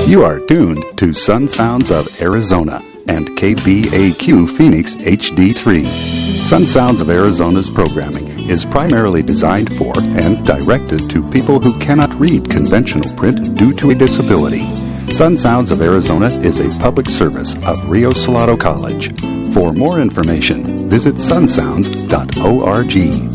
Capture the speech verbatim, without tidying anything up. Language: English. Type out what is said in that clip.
You are tuned to Sun Sounds of Arizona and K B A Q Phoenix H D three. Sun Sounds of Arizona's programming is primarily designed for and directed to people who cannot read conventional print due to a disability. Sun Sounds of Arizona is a public service of Rio Salado College. For more information, visit sun sounds dot org.